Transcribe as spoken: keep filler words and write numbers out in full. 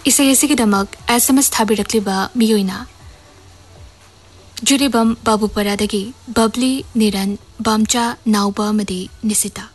इसे असिगिदमक एसएमएस थाबिरक्लिबा मियोइना जुरेबम बाबूपरादगी बबली निरन बामचा नाउबा मदी निसिता